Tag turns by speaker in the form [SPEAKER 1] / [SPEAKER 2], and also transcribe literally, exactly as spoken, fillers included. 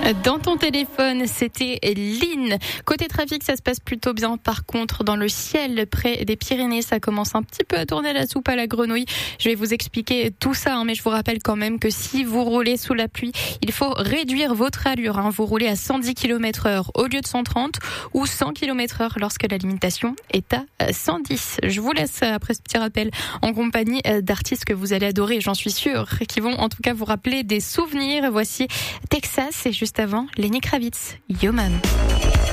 [SPEAKER 1] Dans ton téléphone, c'était Lynn. Côté trafic, ça se passe plutôt bien. Par contre, dans le ciel, près des Pyrénées, ça commence un petit peu à tourner la soupe à la grenouille. Je vais vous expliquer tout ça, hein, mais je vous rappelle quand même que si vous roulez sous la pluie, il faut réduire votre allure. Hein. Vous roulez à cent dix kilomètres heure au lieu de cent trente ou cent kilomètres heure lorsque la limitation est à cent dix. Je vous laisse, après ce petit rappel, en compagnie d'artistes que vous allez adorer, j'en suis sûre, qui vont en tout cas vous rappeler des souvenirs. Voici Texas et juste avant, Lenny Kravitz, Yo Man.